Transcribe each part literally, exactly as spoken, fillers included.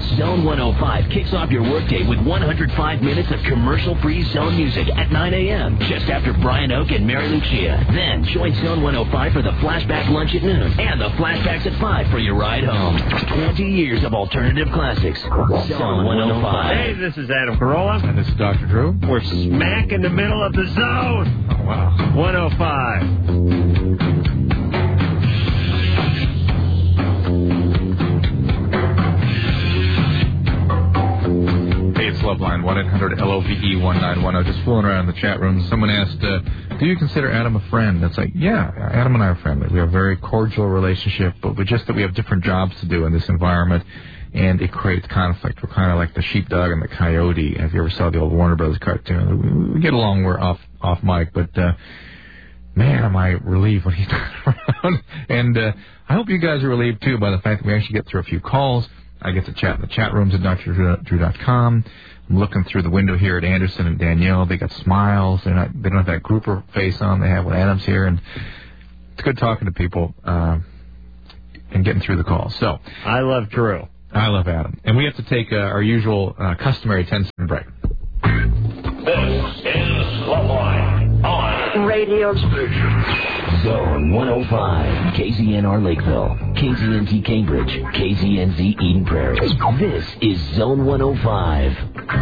Zone one oh five kicks off your workday with one hundred five minutes of commercial-free Zone music at nine a.m. just after Brian Oak and Mary Lucia. Then join Zone one oh five for the flashback lunch at noon and the flashbacks at five for your ride home. twenty years of alternative classics. Zone one oh five. Hey, this is Adam Carolla. And this is Doctor Drew. We're smack in the middle of the zone. Oh, wow. one oh five. Loveline, one eight hundred L O V E one nine one zero. Just fooling around in the chat room. Someone asked, uh, do you consider Adam a friend? It's like, yeah, Adam and I are friendly. We have a very cordial relationship, but we just that we have different jobs to do in this environment, and it creates conflict. We're kind of like the sheepdog and the coyote. If you ever saw the old Warner Brothers cartoon, we, we get along. We're off off mic, but uh, man, am I relieved when he's not around. And uh, I hope you guys are relieved, too, by the fact that we actually get through a few calls. I get to chat in the chat rooms at D R Drew dot com. I'm looking through the window here at Anderson and Danielle. They got smiles. They're not, they don't have that grouper face on they have when Adam's here. And it's good talking to people uh, and getting through the calls. So I love Drew. I love Adam. And we have to take uh, our usual uh, customary ten-second break. This is Loveline on Radio Zone one oh five, K Z N R Lakeville, K Z N T Cambridge, K Z N Z Eden Prairie. This is Zone one oh five.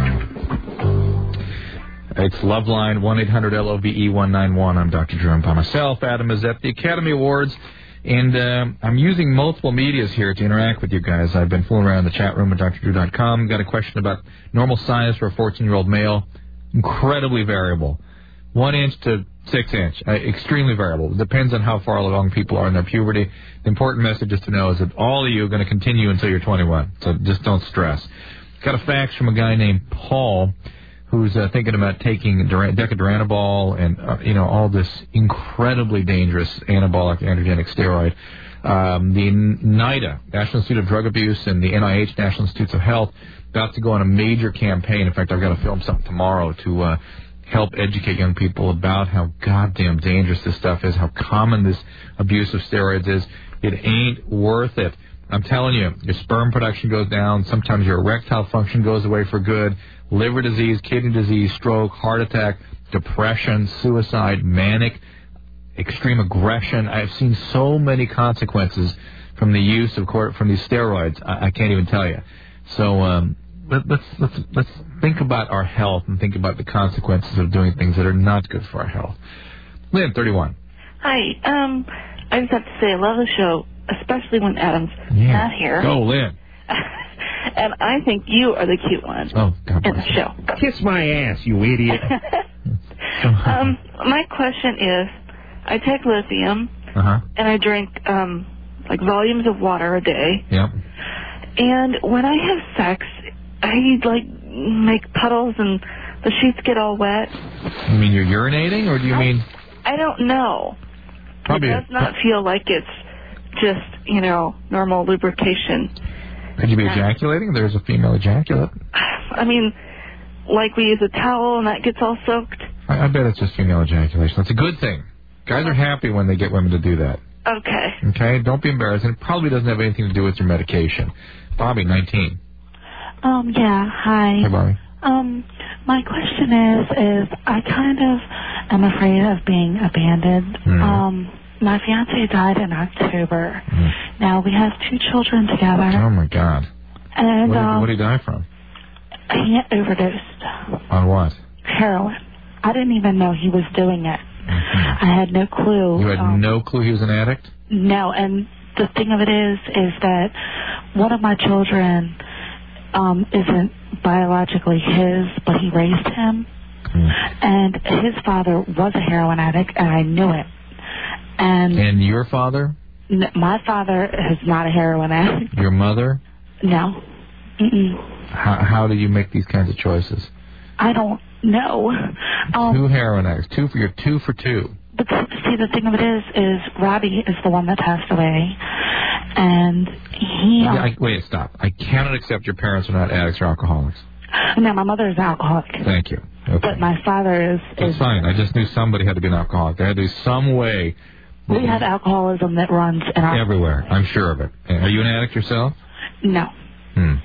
It's Loveline, one eight hundred L O V E one nine one. I'm Doctor Drew. By myself. Adam is at the Academy Awards, and uh, I'm using multiple medias here to interact with you guys. I've been fooling around in the chat room at D R Drew dot com. Got a question about normal size for a fourteen-year-old male. Incredibly variable. One inch to six inch. Uh, extremely variable. It depends on how far along people are in their puberty. The important message is to know is that all of you are going to continue until you're twenty-one. So just don't stress. Got a fax from a guy named Paul who's uh, thinking about taking decaduranabol and, uh, you know, all this incredibly dangerous anabolic androgenic steroid. Um, the NIDA, National Institute of Drug Abuse, and the N I H, National Institutes of Health, about to go on a major campaign. In fact, I've got to film something tomorrow to uh, help educate young people about how goddamn dangerous this stuff is, how common this abuse of steroids is. It ain't worth it. I'm telling you, your sperm production goes down. Sometimes your erectile function goes away for good. Liver disease, kidney disease, stroke, heart attack, depression, suicide, manic, extreme aggression. I've seen so many consequences from the use of from these steroids. I, I can't even tell you. So um, let, let's let's let's think about our health and think about the consequences of doing things that are not good for our health. Lynn, thirty-one. Hi. Um, I just have to say I love the show, especially when Adam's yeah. not here. Go, Lynn. And I think you are the cute one oh, God in the you. show. Kiss my ass, you idiot. um, my question is, I take lithium, uh-huh. and I drink um, like volumes of water a day. Yep. And when I have sex, I like make puddles and the sheets get all wet. You mean you're urinating, or do you I, mean? I don't know. Probably it does not pro- feel like it's just, you know, normal lubrication. Could you be ejaculating? There's a female ejaculate. I mean, like we use a towel and that gets all soaked. I, I bet it's just female ejaculation. That's a good thing. Guys are happy when they get women to do that. Okay. Okay? Don't be embarrassed. And it probably doesn't have anything to do with your medication. Bobby, nineteen. Um, yeah, hi. Hey, Bobby. Um, my question is, is I kind of am afraid of being abandoned. Mm. Um, my fiancé died in October. Mm. Now, we have two children together. Oh, my God. And, what, did, um, what did he die from? He overdosed. On what? Heroin. I didn't even know he was doing it. Mm-hmm. I had no clue. You had um, no clue he was an addict? No, and the thing of it is, is that one of my children um, isn't biologically his, but he raised him. Mm. And his father was a heroin addict, and I knew it. And, and your father? N- my father is not a heroin addict. Your mother? No. Mm-mm. How, how do you make these kinds of choices? I don't know. Um, two heroin addicts. Two for, you're two for two. But see, the thing of it is, is Robbie is the one that passed away, and he... Um, I, wait, stop. I cannot accept your parents are not addicts or alcoholics. No, my mother is an alcoholic. Thank you. Okay. But my father is... That's is, fine. I just knew somebody had to be an alcoholic. There had to be some way... We have alcoholism that runs in our... Everywhere. I'm sure of it. Are you an addict yourself? No. Hmm.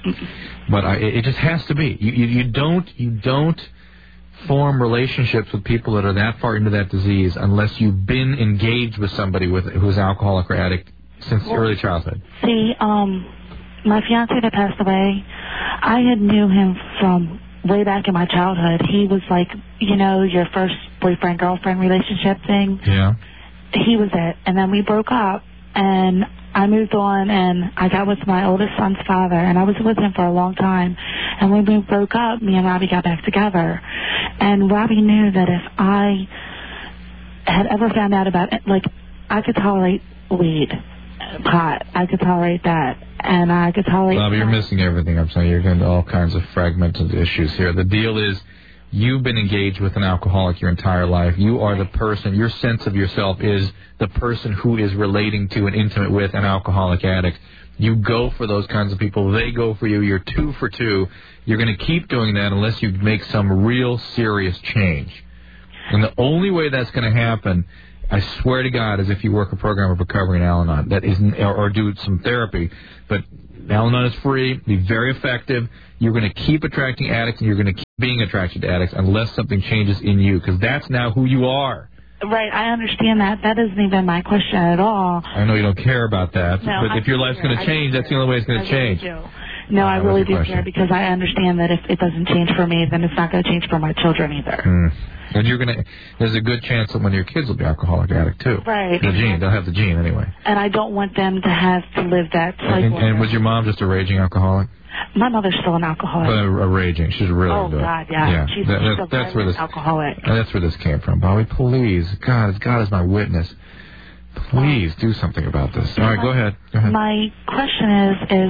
But I, it just has to be. You, you, you don't you don't form relationships with people that are that far into that disease unless you've been engaged with somebody with who's alcoholic or addict since well, early childhood. See, um, my fiance that passed away, I had knew him from way back in my childhood. He was like, you know, your first boyfriend-girlfriend relationship thing. Yeah. He was it. And then we broke up, and I moved on, and I got with my oldest son's father, and I was with him for a long time. And when we broke up, me and Robbie got back together. And Robbie knew that if I had ever found out about it, like, I could tolerate weed, pot. I could tolerate that. And I could tolerate... Robbie, you're missing everything I'm saying. You're getting to all kinds of fragmented issues here. The deal is, you've been engaged with an alcoholic your entire life. You are the person, your sense of yourself is the person who is relating to and intimate with an alcoholic addict. You go for those kinds of people. They go for you. You're two for two. You're going to keep doing that unless you make some real serious change. And the only way that's going to happen, I swear to God, is if you work a program of recovery in Al-Anon that isn't, or, or do some therapy. But Al-Anon is free, be very effective. You're going to keep attracting addicts, and you're going to keep being attracted to addicts unless something changes in you, because that's now who you are. Right, I understand that. That isn't even my question at all. I know you don't care about that, no, but I if your life's going to change, that's the only way it's going to change. Really do. No, uh, I really do care, because I understand that if it doesn't change for me, then it's not going to change for my children either. Mm. And you're gonna. There's a good chance that one of your kids will be alcoholic addict too. Right. The gene. They'll have the gene anyway. And I don't want them to have to live that cycle. And, and was your mom just a raging alcoholic? My mother's still an alcoholic. Uh, a raging. She's really. Oh into God, it. yeah. yeah. She's, that, she's that, a that's where this alcoholic. That's where this came from, Bobby. Please, God, God is my witness. Please do something about this. All right, my, go ahead. Go ahead. My question is, is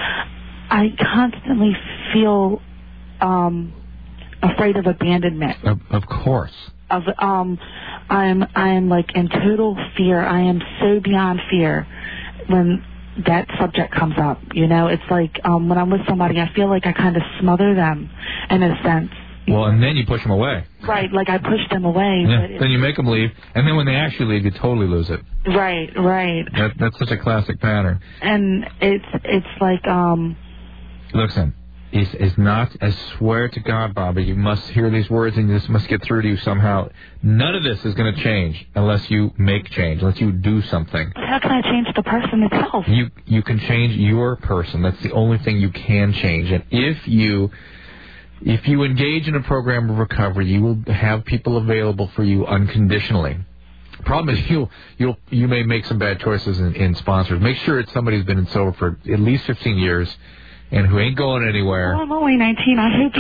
I constantly feel um, afraid of abandonment. Of, of course. Of um, I'm I'm like in total fear. I am so beyond fear when that subject comes up. You know, it's like um, when I'm with somebody, I feel like I kind of smother them in a sense. Well, and then you push them away. Right, like I push them away. Yeah. But then you make them leave, and then when they actually leave, you totally lose it. Right, right. That, that's such a classic pattern. And it's it's like um. Listen. Is is not, I swear to God, Bobby, you must hear these words and this must get through to you somehow. None of this is going to change unless you make change, unless you do something. How can I change the person itself? You you can change your person. That's the only thing you can change. And if you if you engage in a program of recovery, you will have people available for you unconditionally. The problem is you you'll you may make some bad choices in, in sponsors. Make sure it's somebody who's been in sober for at least fifteen years. And who ain't going anywhere. Well, I'm only nineteen. I hope.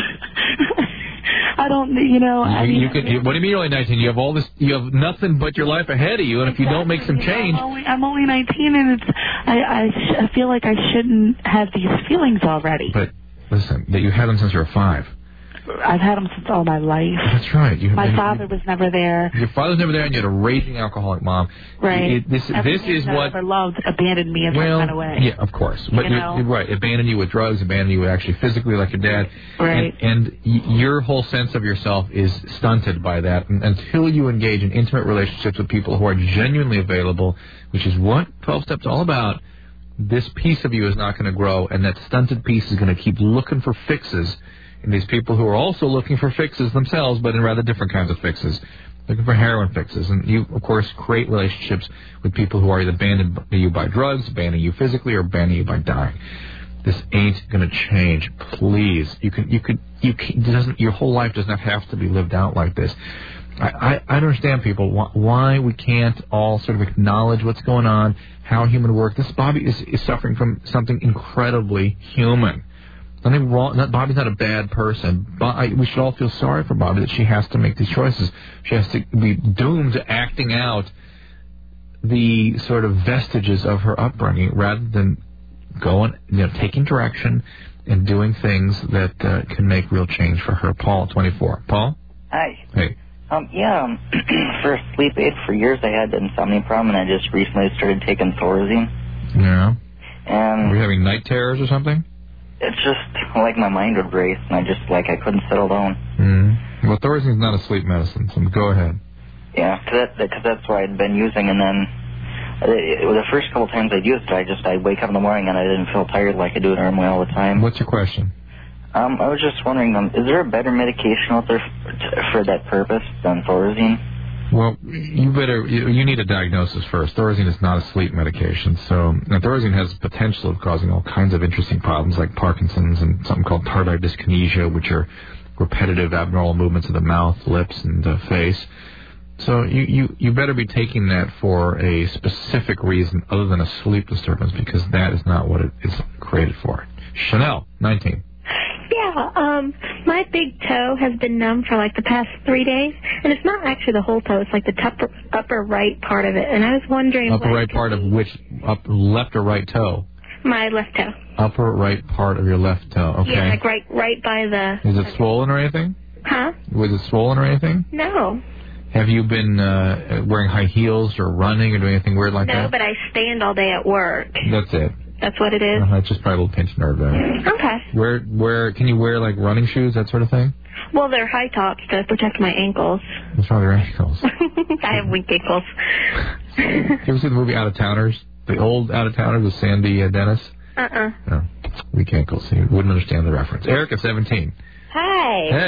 I don't, you know. You, I mean, you could. You, what do you mean you're only nineteen? You have all this. You have nothing but your life ahead of you. And exactly. If you don't make some change, I'm only, I'm only nineteen, and it's. I I, sh- I feel like I shouldn't have these feelings already. But listen, that you had them since you were five. I've had them since all my life. That's right. You, my you, father was never there. Your father was never there, and you had a raging alcoholic mom. Right. It, this this is that what. I ever loved abandoned me in well, some kind of way. Yeah, of course. But you you're, know? you're right. Abandoned you with drugs. Abandoned you actually physically, like your dad. Right. And, and y- your whole sense of yourself is stunted by that. And until you engage in intimate relationships with people who are genuinely available, which is what twelve Steps is all about, this piece of you is not going to grow, and that stunted piece is going to keep looking for fixes. And these people who are also looking for fixes themselves, but in rather different kinds of fixes, looking for heroin fixes. And you, of course, create relationships with people who are either abandoning you by drugs, abandoning you physically, or abandoning you by dying. This ain't going to change. Please, you can, you could, you can, it doesn't. Your whole life does not have to be lived out like this. I, I, I understand people why, why we can't all sort of acknowledge what's going on, how human work. This Bobby is, is suffering from something incredibly human. Nothing wrong. Not, Bobby's not a bad person. But I, we should all feel sorry for Bobby that she has to make these choices. She has to be doomed to acting out the sort of vestiges of her upbringing rather than going, you know, taking direction and doing things that uh, can make real change for her. Paul, twenty-four. Paul? Hi. Hey. Um, yeah, um, for a sleep aid, for years I had the insomnia problem, and I just recently started taking Thorazine. Yeah. And were you having night terrors or something? It's just like my mind would race, and I just, like, I couldn't settle down. Mm. Well, Thorazine's not a sleep medicine, so go ahead. Yeah, because that, that, that's what I'd been using, and then Uh, the first couple times I'd used it, I just I'd wake up in the morning and I didn't feel tired like I do normally all the time. What's your question? Um, I was just wondering, um, is there a better medication out there f- for that purpose than Thorazine? Well, you better you, you need a diagnosis first. Thorazine is not a sleep medication, so now, Thorazine has the potential of causing all kinds of interesting problems like Parkinson's and something called tardive dyskinesia, which are repetitive abnormal movements of the mouth, lips, and uh, face. So you, you, you better be taking that for a specific reason other than a sleep disturbance, because that is not what it is created for. Chanel, nineteen. Yeah, um, my big toe has been numb for like the past three days, and it's not actually the whole toe, it's like the upper, upper right part of it, and I was wondering... Upper like, right part of which, up left or right toe? My left toe. Upper right part of your left toe, okay. Yeah, like right, right by the... Is it swollen or anything? Huh? Was it swollen or anything? No. Have you been uh, wearing high heels or running or doing anything weird like no, that? No, but I stand all day at work. That's it. That's what it is? Uh-huh, it's just probably a little pinched nerve there. Okay. Where, where, can you wear, like, running shoes, that sort of thing? Well, they're high tops to protect my ankles. What's wrong with your ankles? I have weak ankles. You ever see the movie Out of Towners? The old Out of Towners with Sandy uh, Dennis? Uh-uh. No. Weak ankles. So you wouldn't understand the reference. Erica, seventeen. Hi. Hey.